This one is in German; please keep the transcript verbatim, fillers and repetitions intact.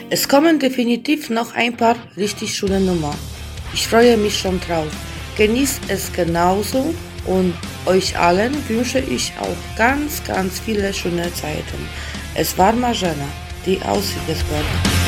Es kommen definitiv noch ein paar richtig schöne Nummern. Ich freue mich schon drauf. Genießt es genauso und euch allen wünsche ich auch ganz, ganz viele schöne Zeiten. Es war Marzena, die Aussiegesberg.